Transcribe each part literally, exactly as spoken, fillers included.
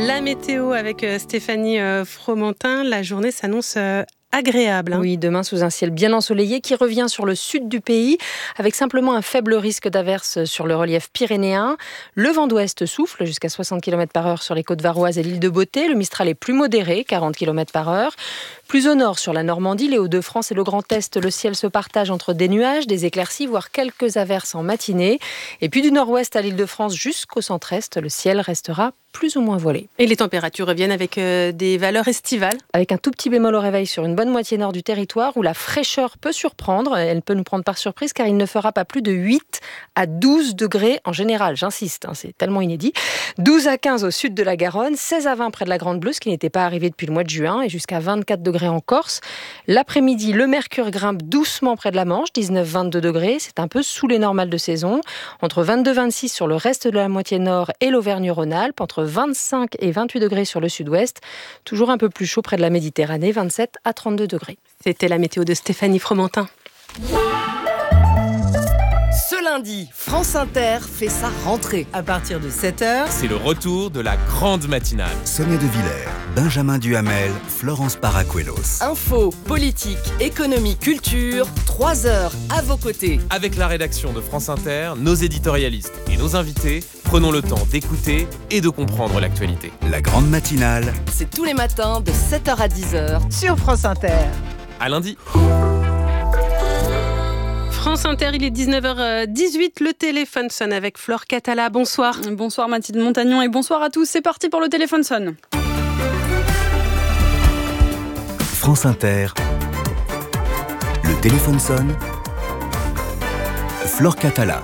La météo avec euh, Stéphanie euh, Fromentin. La journée s'annonce euh, agréable. Hein. Oui, demain sous un ciel bien ensoleillé qui revient sur le sud du pays avec simplement un faible risque d'averse sur le relief pyrénéen. Le vent d'ouest souffle jusqu'à soixante kilomètres par heure sur les côtes varoises et l'île de Beauté. Le Mistral est plus modéré, quarante kilomètres par heure. Plus au nord, sur la Normandie, les Hauts-de-France et le Grand Est, le ciel se partage entre des nuages, des éclaircies, voire quelques averses en matinée. Et puis du nord-ouest à l'Île-de-France jusqu'au centre-est, le ciel restera plus ou moins voilé. Et les températures reviennent avec euh, des valeurs estivales. Avec un tout petit bémol au réveil sur une bonne moitié nord du territoire où la fraîcheur peut surprendre. Elle peut nous prendre par surprise car il ne fera pas plus de huit à douze degrés en général. J'insiste, hein, c'est tellement inédit. douze à quinze au sud de la Garonne, seize à vingt près de la Grande Bleue, ce qui n'était pas arrivé depuis le mois de juin, et jusqu'à vingt-quatre degrés en Corse. L'après-midi, le mercure grimpe doucement près de la Manche, dix-neuf à vingt-deux degrés. C'est un peu sous les normales de saison. Entre vingt-deux à vingt-six sur le reste de la moitié nord et l'Auvergne-Rhône-Alpes. Entre vingt-cinq et vingt-huit degrés sur le sud-ouest. Toujours un peu plus chaud près de la Méditerranée, vingt-sept à trente-deux degrés. C'était la météo de Stéphanie Fromentin. Ce lundi, France Inter fait sa rentrée. À partir de sept heures, c'est le retour de la grande matinale. Sonia De Villers, Benjamin Duhamel, Florence Paracuelos. Info, politique, économie, culture, trois heures à vos côtés. Avec la rédaction de France Inter, nos éditorialistes et nos invités, prenons le temps d'écouter et de comprendre l'actualité. La grande matinale, c'est tous les matins de sept heures à dix heures sur France Inter. À lundi. France Inter, il est dix-neuf heures dix-huit, le téléphone sonne avec Flore Catala. Bonsoir. Bonsoir Mathilde Montagnon et bonsoir à tous. C'est parti pour le téléphone sonne. France Inter, le téléphone sonne. Flore Catala.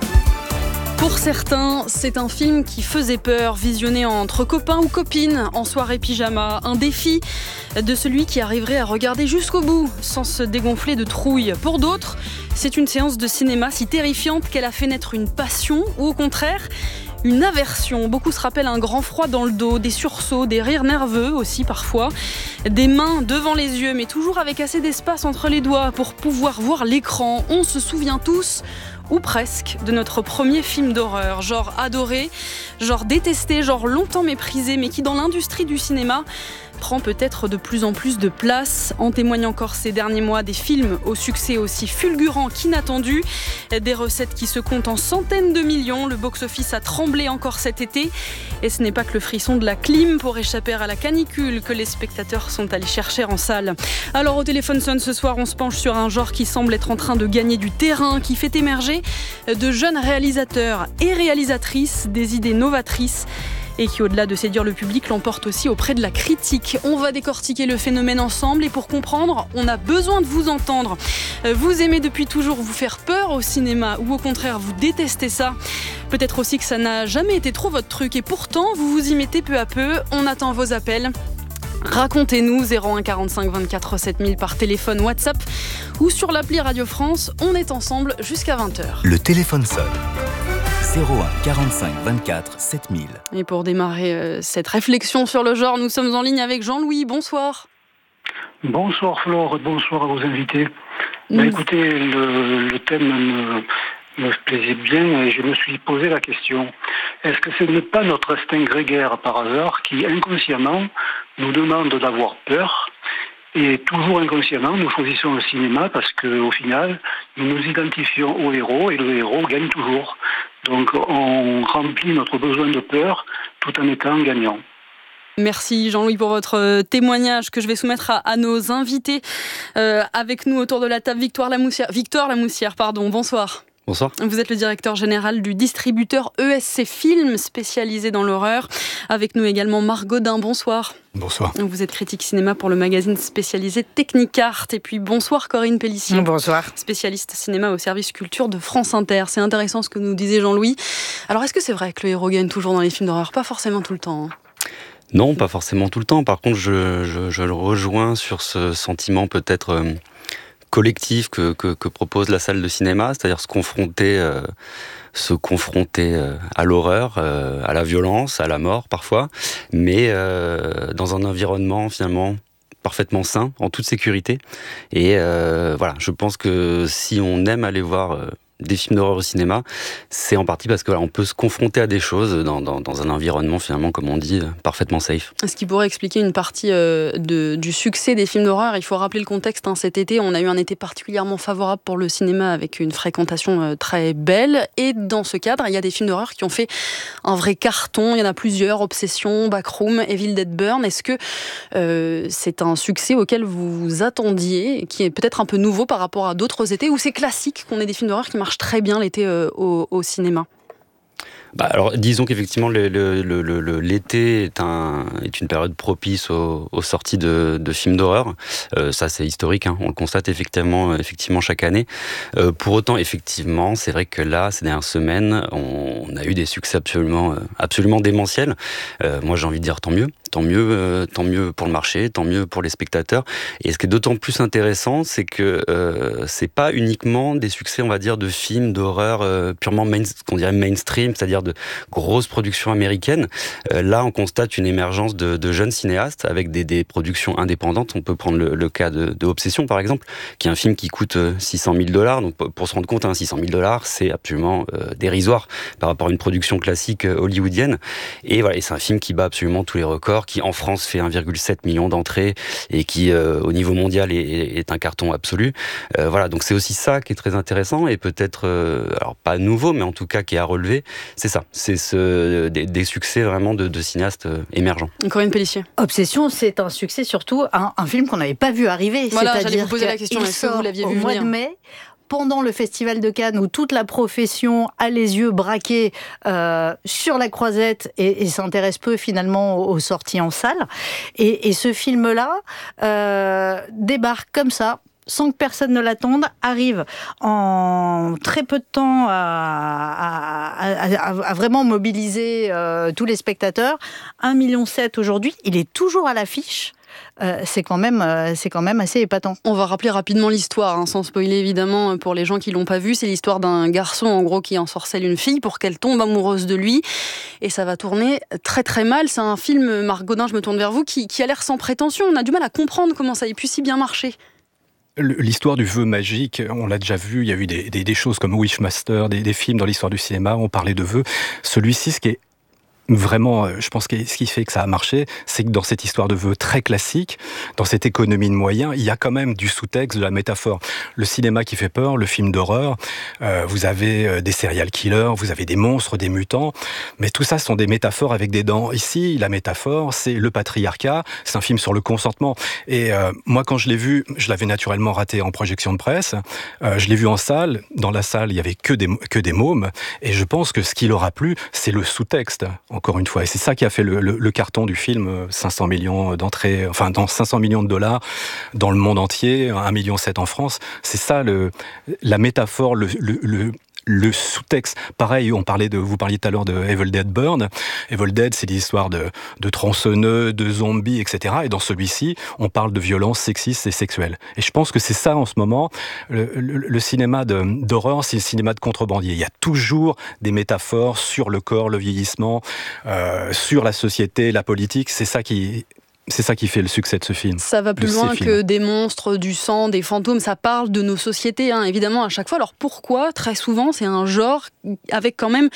Pour certains, c'est un film qui faisait peur, visionné entre copains ou copines, en soirée pyjama. Un défi de celui qui arriverait à regarder jusqu'au bout, sans se dégonfler de trouille. Pour d'autres, c'est une séance de cinéma si terrifiante qu'elle a fait naître une passion, ou au contraire, une aversion. Beaucoup se rappellent un grand froid dans le dos, des sursauts, des rires nerveux aussi parfois, des mains devant les yeux, mais toujours avec assez d'espace entre les doigts pour pouvoir voir l'écran. On se souvient tous, ou presque, de notre premier film d'horreur, genre adoré, genre détesté, genre longtemps méprisé, mais qui dans l'industrie du cinéma prend peut-être de plus en plus de place. En témoignent encore ces derniers mois des films au succès aussi fulgurant qu'inattendu, des recettes qui se comptent en centaines de millions. Le box-office a tremblé encore cet été, et ce n'est pas que le frisson de la clim pour échapper à la canicule que les spectateurs sont allés chercher en salle. Alors au téléphone sonne ce soir, on se penche sur un genre qui semble être en train de gagner du terrain, qui fait émerger de jeunes réalisateurs et réalisatrices, des idées novatrices, et qui, au-delà de séduire le public, l'emporte aussi auprès de la critique. On va décortiquer le phénomène ensemble, et pour comprendre, on a besoin de vous entendre. Vous aimez depuis toujours vous faire peur au cinéma, ou au contraire, vous détestez ça. Peut-être aussi que ça n'a jamais été trop votre truc, et pourtant, vous vous y mettez peu à peu. On attend vos appels. Racontez-nous, zéro un quarante-cinq vingt-quatre sept mille par téléphone, WhatsApp ou sur l'appli Radio France. On est ensemble jusqu'à vingt heures. Le téléphone sonne. zéro un quarante-cinq vingt-quatre sept mille. Et pour démarrer euh, cette réflexion sur le genre, nous sommes en ligne avec Jean-Louis. Bonsoir. Bonsoir Flore, bonsoir à vos invités. Mmh. Ben, écoutez, le, le thème me, me plaisait bien et je me suis posé la question. Est-ce que ce n'est pas notre instinct grégaire par hasard qui inconsciemment nous demande d'avoir peur, et toujours inconsciemment nous choisissons le cinéma parce qu'au final nous nous identifions au héros et le héros gagne toujours. Donc on remplit notre besoin de peur tout en étant gagnant. Merci Jean-Louis pour votre témoignage que je vais soumettre à, à nos invités. Euh, avec nous autour de la table, Victoire Lamoussière. Victor Lamoussière, pardon, bonsoir. Bonsoir. Vous êtes le directeur général du distributeur E S C Films, spécialisé dans l'horreur. Avec nous également Marc Godin, bonsoir. Bonsoir. Vous êtes critique cinéma pour le magazine spécialisé Technicart. Et puis bonsoir Corinne Pellissier. Bonsoir. Spécialiste cinéma au service culture de France Inter. C'est intéressant ce que nous disait Jean-Louis. Alors est-ce que c'est vrai que le héros gagne toujours dans les films d'horreur ? Pas forcément tout le temps. Hein. Non, pas forcément tout le temps. Par contre, je, je, je le rejoins sur ce sentiment peut-être euh, collectif que, que, que propose la salle de cinéma, c'est-à-dire se confronter, euh, se confronter euh, à l'horreur, euh, à la violence, à la mort parfois, mais euh, dans un environnement finalement parfaitement sain, en toute sécurité. Et euh, voilà, je pense que si on aime aller voir euh, des films d'horreur au cinéma, c'est en partie parce que voilà, on peut se confronter à des choses dans, dans, dans un environnement finalement, comme on dit, parfaitement safe. Ce qui pourrait expliquer une partie euh, de, du succès des films d'horreur. Il faut rappeler le contexte. Hein, cet été, on a eu un été particulièrement favorable pour le cinéma avec une fréquentation euh, très belle. Et dans ce cadre, il y a des films d'horreur qui ont fait un vrai carton. Il y en a plusieurs, Obsession, Backroom, Evil Dead Burn. Est-ce que euh, c'est un succès auquel vous vous attendiez, qui est peut-être un peu nouveau par rapport à d'autres étés, ou c'est classique qu'on ait des films d'horreur qui marchent très bien l'été euh, au, au cinéma? Bah alors, disons qu'effectivement, le, le, le, le, l'été est, un, est une période propice aux, aux sorties de, de films d'horreur. Euh, ça, c'est historique, hein, on le constate effectivement, effectivement chaque année. Euh, pour autant, effectivement, c'est vrai que là, ces dernières semaines, on, on a eu des succès absolument, absolument démentiels. Euh, moi, j'ai envie de dire tant mieux. Tant mieux, euh, tant mieux pour le marché, tant mieux pour les spectateurs. Et ce qui est d'autant plus intéressant, c'est que euh, c'est pas uniquement des succès, on va dire, de films d'horreur euh, purement main, qu'on dirait mainstream, c'est-à-dire de grosses productions américaines. Euh, là, on constate une émergence de, de jeunes cinéastes avec des, des productions indépendantes. On peut prendre le, le cas de, de Obsession, par exemple, qui est un film qui coûte six cent mille dollars. Donc, pour se rendre compte, hein, six cent mille dollars, c'est absolument euh, dérisoire par rapport à une production classique euh, hollywoodienne. Et voilà, et c'est un film qui bat absolument tous les records, qui en France fait un virgule sept million d'entrées et qui euh, au niveau mondial est, est un carton absolu. Euh, voilà, donc c'est aussi ça qui est très intéressant et peut-être, euh, alors pas nouveau, mais en tout cas qui est à relever, c'est ça, c'est ce, des, des succès vraiment de, de cinéastes euh, émergents. Corinne Pélissier. Obsession, c'est un succès surtout, un, un film qu'on n'avait pas vu arriver. Voilà, c'est-à-dire j'allais vous poser la question, est-ce que vous l'aviez vu au mois venir de mai, pendant le Festival de Cannes, où toute la profession a les yeux braqués euh, sur la croisette et, et s'intéresse peu finalement aux, aux sorties en salle. Et, et ce film-là euh, débarque comme ça, sans que personne ne l'attende, arrive en très peu de temps à, à, à, à vraiment mobiliser euh, tous les spectateurs. un virgule sept million aujourd'hui, il est toujours à l'affiche. Euh, c'est quand même, euh, c'est quand même assez épatant. On va rappeler rapidement l'histoire, hein, sans spoiler évidemment pour les gens qui l'ont pas vu. C'est l'histoire d'un garçon en gros qui ensorcelle une fille pour qu'elle tombe amoureuse de lui, et ça va tourner très très mal. C'est un film, Marc Godin, je me tourne vers vous, qui, qui a l'air sans prétention. On a du mal à comprendre comment ça ait pu si bien marcher. L'histoire du vœu magique, on l'a déjà vu, il y a eu des, des, des choses comme Wishmaster, des, des films dans l'histoire du cinéma, on parlait de vœux. Celui-ci, ce qui est vraiment, je pense que ce qui fait que ça a marché, c'est que dans cette histoire de vœux très classique, dans cette économie de moyens, il y a quand même du sous-texte, de la métaphore. Le cinéma qui fait peur, le film d'horreur, euh, vous avez des serial killers, vous avez des monstres, des mutants, mais tout ça sont des métaphores avec des dents. Ici, la métaphore, c'est le patriarcat, c'est un film sur le consentement. Et euh, moi, quand je l'ai vu, je l'avais naturellement raté en projection de presse, euh, je l'ai vu en salle, dans la salle, il y avait que des, que des mômes, et je pense que ce qui leur a plu, c'est le sous-texte. Encore une fois, et c'est ça qui a fait le, le, le carton du film, cinq cents millions d'entrées, enfin dans cinq cents millions de dollars dans le monde entier, un virgule sept million en France. C'est ça le, la métaphore, le, le, le le sous-texte. Pareil, on parlait de, vous parliez tout à l'heure de Evil Dead Burn. Evil Dead, c'est des histoires de, de tronçonneux, de zombies, et cetera. Et dans celui-ci, on parle de violences sexistes et sexuelles. Et je pense que c'est ça en ce moment. Le, le, le cinéma de, d'horreur, c'est le cinéma de contrebandier. Il y a toujours des métaphores sur le corps, le vieillissement, euh, sur la société, la politique. C'est ça qui... C'est ça qui fait le succès de ce film. Ça va plus loin que des monstres, du sang, des fantômes. Ça parle de nos sociétés, hein, évidemment, à chaque fois. Alors pourquoi ? Très souvent, c'est un genre avec quand même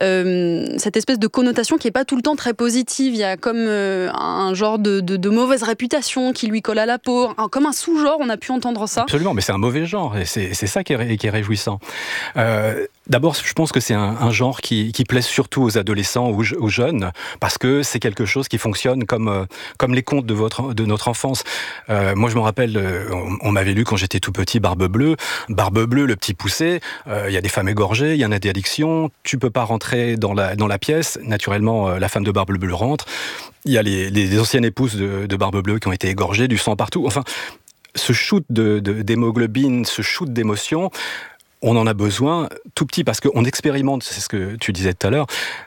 euh, cette espèce de connotation qui n'est pas tout le temps très positive. Il y a comme euh, un genre de, de, de mauvaise réputation qui lui colle à la peau. Un, comme un sous-genre, on a pu entendre ça. Absolument, mais c'est un mauvais genre. Et c'est, c'est ça qui est, qui est réjouissant. Euh, D'abord, je pense que c'est un, un genre qui, qui plaît surtout aux adolescents ou aux jeunes, parce que c'est quelque chose qui fonctionne comme, comme les contes de, votre, de notre enfance. Euh, moi, je me rappelle, on, on m'avait lu quand j'étais tout petit, Barbe Bleue. Barbe Bleue, le petit poussé, euh, il y a des femmes égorgées, il y en a des addictions, tu peux pas rentrer dans la, dans la pièce. Naturellement, la femme de Barbe Bleue rentre. Il y a les, les anciennes épouses de, de Barbe Bleue qui ont été égorgées, du sang partout. Enfin, ce shoot de, de, d'hémoglobine, ce shoot d'émotion, on en a besoin tout petit parce qu'on expérimente, c'est ce que tu disais tout à l'heure,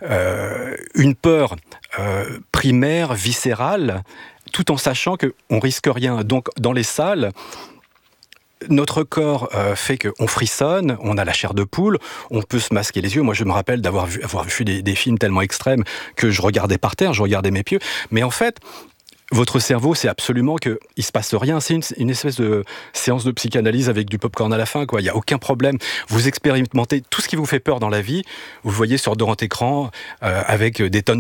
euh, une peur euh, primaire, viscérale, tout en sachant qu'on risque rien. Donc dans les salles, notre corps euh, fait qu'on frissonne, on a la chair de poule, on peut se masquer les yeux. Moi, je me rappelle d'avoir vu, avoir vu des, des films tellement extrêmes que je regardais par terre, je regardais mes pieds. Mais en fait, votre cerveau, c'est absolument qu'il ne se passe rien. C'est une, une espèce de séance de psychanalyse avec du popcorn à la fin, quoi. Il n'y a aucun problème. Vous expérimentez tout ce qui vous fait peur dans la vie. Vous voyez sur grand écran euh, avec des tonnes